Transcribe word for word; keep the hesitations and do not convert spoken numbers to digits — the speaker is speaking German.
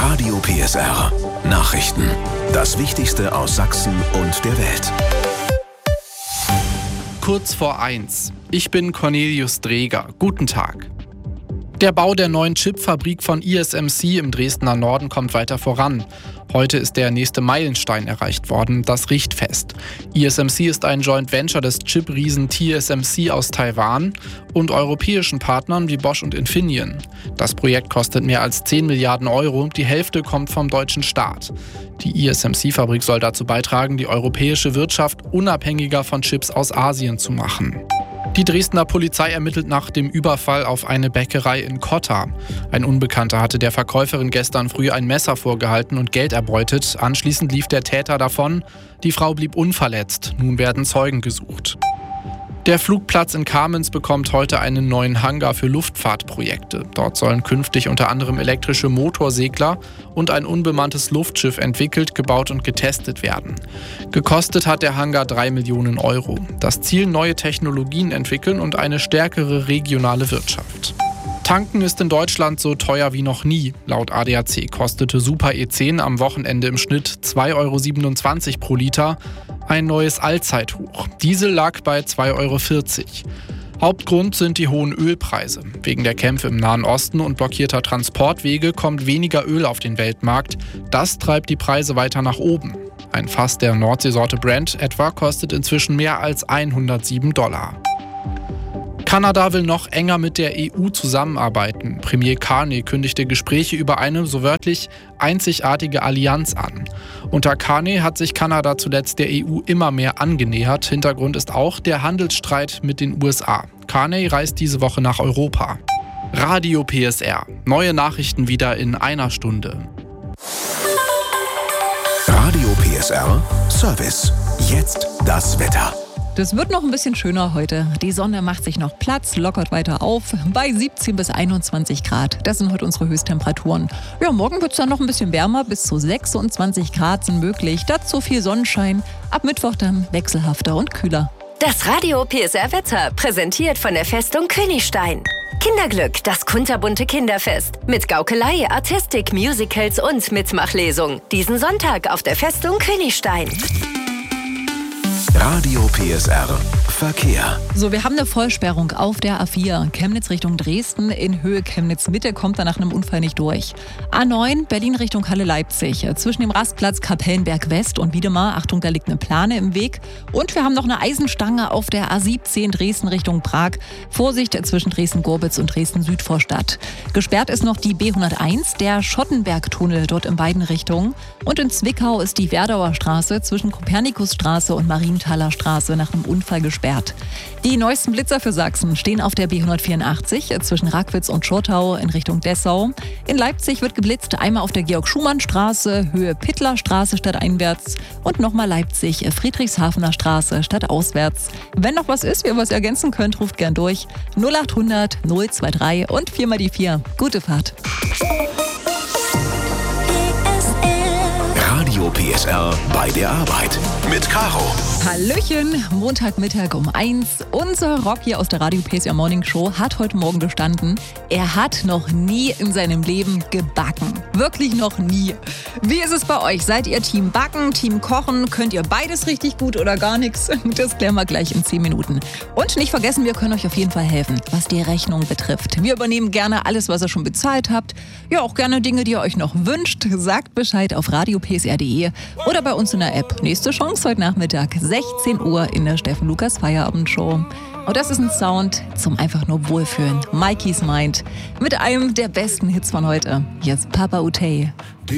Radio P S R. Nachrichten. Das Wichtigste aus Sachsen und der Welt. Kurz vor eins. Ich bin Cornelius Dreger. Guten Tag. Der Bau der neuen Chipfabrik von I S M C im Dresdner Norden kommt weiter voran. Heute ist der nächste Meilenstein erreicht worden, das Richtfest. I S M C ist ein Joint Venture des Chip-Riesen T S M C aus Taiwan und europäischen Partnern wie Bosch und Infineon. Das Projekt kostet mehr als zehn Milliarden Euro, die Hälfte kommt vom deutschen Staat. Die I S M C-Fabrik soll dazu beitragen, die europäische Wirtschaft unabhängiger von Chips aus Asien zu machen. Die Dresdner Polizei ermittelt nach dem Überfall auf eine Bäckerei in Kotta. Ein Unbekannter hatte der Verkäuferin gestern früh ein Messer vorgehalten und Geld erbeutet. Anschließend lief der Täter davon. Die Frau blieb unverletzt. Nun werden Zeugen gesucht. Der Flugplatz in Kamenz bekommt heute einen neuen Hangar für Luftfahrtprojekte. Dort sollen künftig unter anderem elektrische Motorsegler und ein unbemanntes Luftschiff entwickelt, gebaut und getestet werden. Gekostet hat der Hangar drei Millionen Euro. Das Ziel: neue Technologien entwickeln und eine stärkere regionale Wirtschaft. Tanken ist in Deutschland so teuer wie noch nie. Laut A D A C kostete Super E zehn am Wochenende im Schnitt zwei Euro siebenundzwanzig pro Liter. Ein neues Allzeithoch. Diesel lag bei zwei Euro vierzig. Hauptgrund sind die hohen Ölpreise. Wegen der Kämpfe im Nahen Osten und blockierter Transportwege kommt weniger Öl auf den Weltmarkt. Das treibt die Preise weiter nach oben. Ein Fass der Nordseesorte Brent etwa kostet inzwischen mehr als hundertsieben Dollar. Kanada will noch enger mit der E U zusammenarbeiten. Premier Carney kündigte Gespräche über eine, so wörtlich, einzigartige Allianz an. Unter Carney hat sich Kanada zuletzt der E U immer mehr angenähert. Hintergrund ist auch der Handelsstreit mit den U S A. Carney reist diese Woche nach Europa. Radio P S R. Neue Nachrichten wieder in einer Stunde. Radio P S R Service. Jetzt das Wetter. Das wird noch ein bisschen schöner heute. Die Sonne macht sich noch Platz, lockert weiter auf bei siebzehn bis einundzwanzig Grad. Das sind heute unsere Höchsttemperaturen. Ja, morgen wird es dann noch ein bisschen wärmer, bis zu sechsundzwanzig Grad sind möglich. Dazu viel Sonnenschein. Ab Mittwoch dann wechselhafter und kühler. Das Radio P S R Wetter, präsentiert von der Festung Königstein. Kinderglück, das kunterbunte Kinderfest. Mit Gaukelei, Artistik, Musicals und Mitmachlesung. Diesen Sonntag auf der Festung Königstein. Radio P S R Verkehr. So, wir haben eine Vollsperrung auf der A vier. Chemnitz Richtung Dresden in Höhe Chemnitz-Mitte, kommt da nach einem Unfall nicht durch. A neun Berlin Richtung Halle-Leipzig. Zwischen dem Rastplatz Kapellenberg West und Wiedemar, Achtung, da liegt eine Plane im Weg. Und wir haben noch eine Eisenstange auf der A siebzehn Dresden Richtung Prag. Vorsicht zwischen Dresden-Gorbitz und Dresden-Südvorstadt. Gesperrt ist noch die B hunderteins, der Schottenbergtunnel dort in beiden Richtungen. Und in Zwickau ist die Werdauer Straße zwischen Kopernikusstraße und Marienthaler Straße nach einem Unfall gesperrt. Die neuesten Blitzer für Sachsen stehen auf der B hundertvierundachtzig zwischen Rackwitz und Schortau in Richtung Dessau. In Leipzig wird geblitzt, einmal auf der Georg-Schumann-Straße, Höhe Pittler-Straße stadteinwärts und nochmal Leipzig, Friedrichshafener Straße stadtauswärts. Wenn noch was ist, wir was ergänzen könnt, ruft gern durch. null achthundert null drei und vier mal die vier. Gute Fahrt. Radio P S R bei der Arbeit mit Caro. Hallöchen, Montagmittag um eins. Unser Rocky aus der Radio P S R Morning Show hat heute Morgen gestanden, er hat noch nie in seinem Leben gebacken. Wirklich noch nie. Wie ist es bei euch? Seid ihr Team Backen, Team Kochen? Könnt ihr beides richtig gut oder gar nichts? Das klären wir gleich in zehn Minuten. Und nicht vergessen, wir können euch auf jeden Fall helfen, was die Rechnung betrifft. Wir übernehmen gerne alles, was ihr schon bezahlt habt. Ja, auch gerne Dinge, die ihr euch noch wünscht. Sagt Bescheid auf radio p s r punkt d e oder bei uns in der App. Nächste Chance heute Nachmittag, sechzehn Uhr in der Steffen Lukas Feierabendshow. Und das ist ein Sound zum einfach nur Wohlfühlen. Mikey's Mind mit einem der besten Hits von heute. Hier ist Papa Utey.